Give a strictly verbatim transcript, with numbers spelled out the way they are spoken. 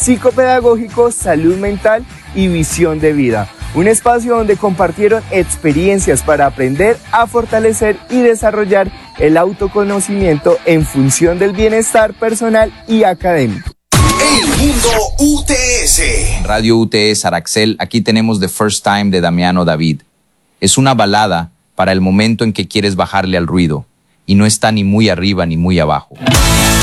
psicopedagógico, salud mental y visión de vida. Un espacio donde compartieron experiencias para aprender a fortalecer y desarrollar el autoconocimiento en función del bienestar personal y académico. El Mundo U T S. Radio U T S Araxel, aquí tenemos The First Time de Damiano David. Es una balada para el momento en que quieres bajarle al ruido y no está ni muy arriba ni muy abajo.